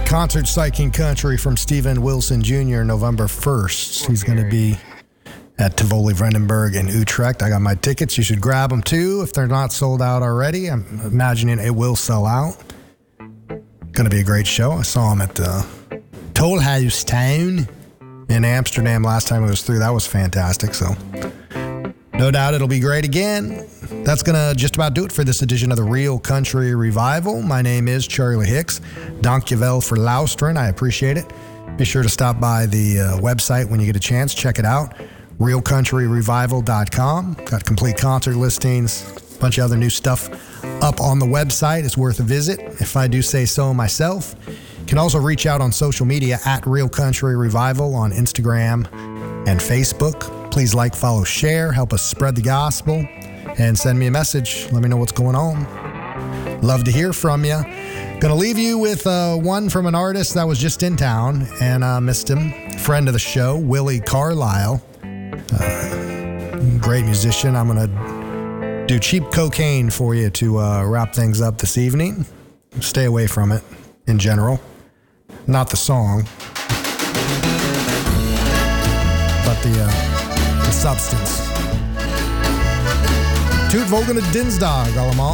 Concert Psyching Country from Steven Wilson Jr. November 1st. He's going to be at Tivoli Vredenburg in Utrecht. I got my tickets. You should grab them too if they're not sold out already. I'm imagining it will sell out. Going to be a great show. I saw him at the Tolhuis Town in Amsterdam last time it was through. That was fantastic. So no doubt it'll be great again. That's going to just about do it for this edition of the Real Country Revival. My name is Charlie Hicks. Dankjewel for luisteren. I appreciate it. Be sure to stop by the website when you get a chance. Check it out. realcountryrevival.com. Got complete concert listings, a bunch of other new stuff up on the website. It's worth a visit, if I do say so myself. You can also reach out on social media at Real Country Revival on Instagram and Facebook. Please like, follow, share, help us spread the gospel, and send me a message. Let me know what's going on. Love to hear from you. Gonna leave you with one from an artist that was just in town, and I missed him. Friend of the show, Willie Carlisle. Great musician. I'm gonna do Cheap Cocaine for you to wrap things up this evening. Stay away from it in general. Not the song, but the substance. Toet volgende dinsdag allemaal.